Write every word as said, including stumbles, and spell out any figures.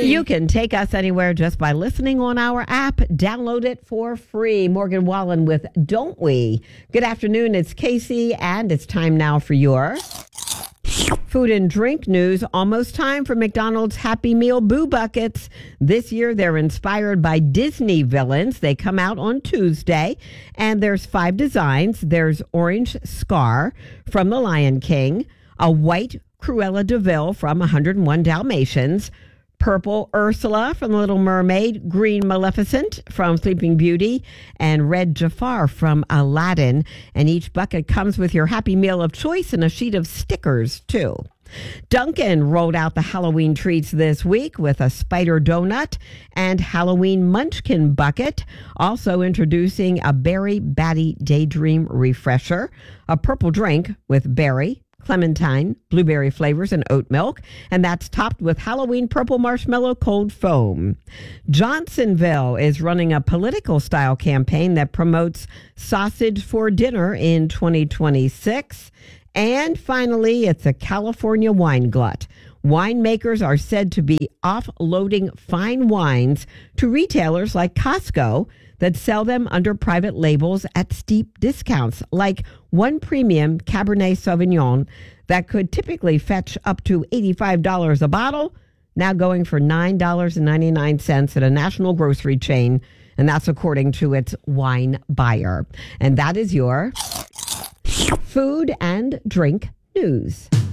You can take us anywhere just by listening on our app. Download it for free. Morgan Wallen with Don't We? Good afternoon. It's Casey, and it's time now for your food and drink news. Almost time for McDonald's Happy Meal Boo Buckets. This year, they're inspired by Disney villains. They come out on Tuesday, and there's five designs. There's Orange Scar from The Lion King, a white Cruella de Vil from one oh one Dalmatians, purple Ursula from The Little Mermaid, green Maleficent from Sleeping Beauty, and red Jafar from Aladdin. And each bucket comes with your Happy Meal of choice and a sheet of stickers, too. Dunkin' rolled out the Halloween treats this week with a spider donut and Halloween munchkin bucket. Also introducing a Berry Batty Daydream Refresher, a purple drink with berry, clementine, blueberry flavors, and oat milk, and that's topped with Halloween purple marshmallow cold foam. Johnsonville is running a political style campaign that promotes sausage for dinner in twenty twenty-six. And finally, it's a California wine glut. Winemakers are said to be offloading fine wines to retailers like Costco that sell them under private labels at steep discounts, like one premium Cabernet Sauvignon that could typically fetch up to eighty-five dollars a bottle, now going for nine dollars and ninety-nine cents at a national grocery chain, and that's according to its wine buyer. And that is your food and drink news.